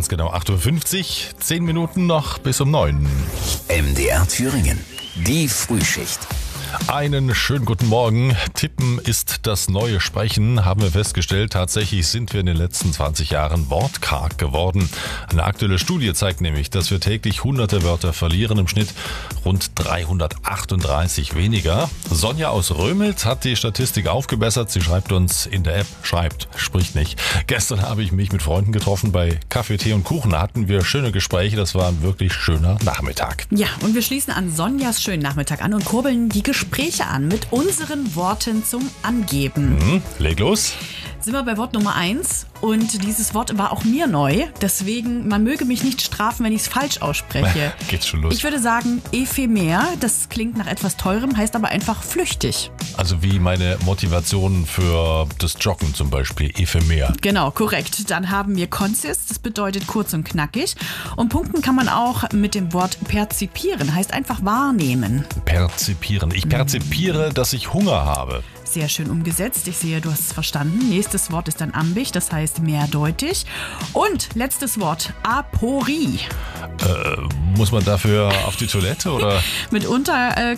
ganz genau 8.50 Uhr, 10 Minuten noch bis um 9. MDR Thüringen, die Frühschicht. Einen schönen guten Morgen. Tippen ist das neue Sprechen, haben wir festgestellt. Tatsächlich sind wir in den letzten 20 Jahren wortkarg geworden. Eine aktuelle Studie zeigt nämlich, dass wir täglich hunderte Wörter verlieren, im Schnitt rund 338 weniger. Sonja aus Römelt hat die Statistik aufgebessert. Sie schreibt uns in der App, spricht nicht. Gestern habe ich mich mit Freunden getroffen. Bei Kaffee, Tee und Kuchen hatten wir schöne Gespräche. Das war ein wirklich schöner Nachmittag. Ja, und wir schließen an Sonjas schönen Nachmittag an und kurbeln die Gespräche an mit unseren Worten zum Angeben. Leg los. Sind wir bei Wort Nummer 1 und dieses Wort war auch mir neu. Deswegen, man möge mich nicht strafen, wenn ich es falsch ausspreche. Geht's schon los. Ich würde sagen ephemer, das klingt nach etwas Teurem, heißt aber einfach flüchtig. Also wie meine Motivation für das Joggen zum Beispiel, ephemer. Genau, korrekt. Dann haben wir konzis, das bedeutet kurz und knackig. Und punkten kann man auch mit dem Wort perzipieren, heißt einfach wahrnehmen. Perzipieren. Ich perzipiere, dass ich Hunger habe. Sehr schön umgesetzt. Ich sehe, du hast es verstanden. Nächstes Wort ist dann ambig, das heißt mehrdeutig. Und letztes Wort, Aporie. Muss man dafür auf die Toilette oder? Mitunter